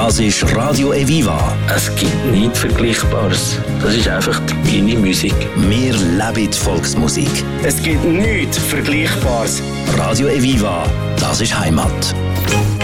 Das ist Radio Eviva. Es gibt nichts Vergleichbares. Das ist einfach meine Musik. Wir leben die Volksmusik. Es gibt nichts Vergleichbares. Radio Eviva, das ist Heimat.